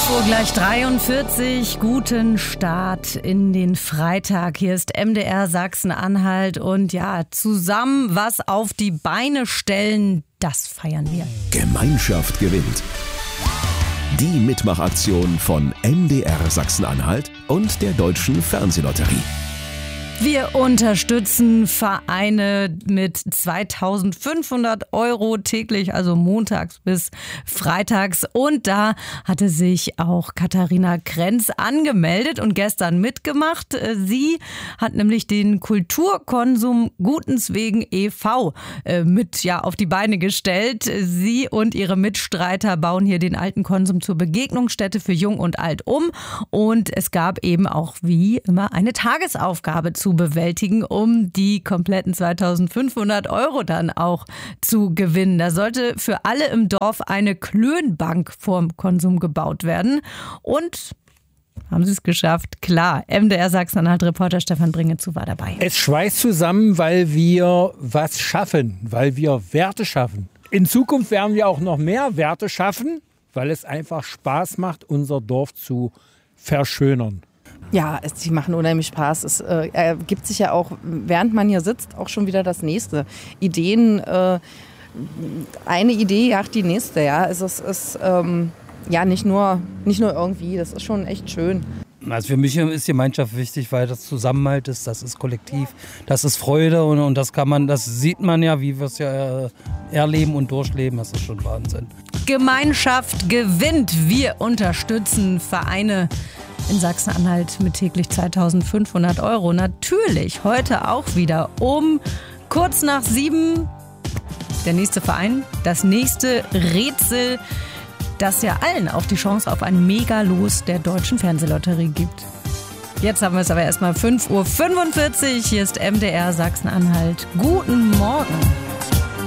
Gleich 43, guten Start in den Freitag. Hier ist MDR Sachsen-Anhalt und ja, zusammen was auf die Beine stellen, das feiern wir. Gemeinschaft gewinnt. Die Mitmachaktion von MDR Sachsen-Anhalt und der Deutschen Fernsehlotterie. Wir unterstützen Vereine mit 2.500 € täglich, also montags bis freitags. Und da hatte sich auch Katharina Krenz angemeldet und gestern mitgemacht. Sie hat nämlich den Kulturkonsum Gutenswegen e.V. mit auf die Beine gestellt. Sie und ihre Mitstreiter bauen hier den alten Konsum zur Begegnungsstätte für Jung und Alt um. Und es gab eben auch wie immer eine Tagesaufgabe zu bewältigen, um die kompletten 2.500 € dann auch zu gewinnen. Da sollte für alle im Dorf eine Klönbank vorm Konsum gebaut werden. Und haben sie es geschafft? Klar, MDR Sachsen-Anhalt-Reporter Stefan Bringezu war dabei. Es schweißt zusammen, weil wir was schaffen, weil wir Werte schaffen. In Zukunft werden wir auch noch mehr Werte schaffen, weil es einfach Spaß macht, unser Dorf zu verschönern. Ja, die machen unheimlich Spaß. Es ergibt sich ja auch, während man hier sitzt, auch schon wieder das nächste. Ideen, eine Idee jagt die nächste. Ja. Es ist nicht nur irgendwie, das ist schon echt schön. Also für mich ist Gemeinschaft wichtig, weil das Zusammenhalt ist, das ist kollektiv, das ist Freude und das sieht man ja, wie wir es ja erleben und durchleben, das ist schon Wahnsinn. Gemeinschaft gewinnt. Wir unterstützen Vereine in Sachsen-Anhalt mit täglich 2.500 €. Natürlich heute auch wieder um kurz nach 7 der nächste Verein, das nächste Rätsel, das ja allen auch die Chance auf ein Megalos der Deutschen Fernsehlotterie gibt. Jetzt haben wir es aber erstmal 5:45 Uhr. Hier ist MDR Sachsen-Anhalt. Guten Morgen.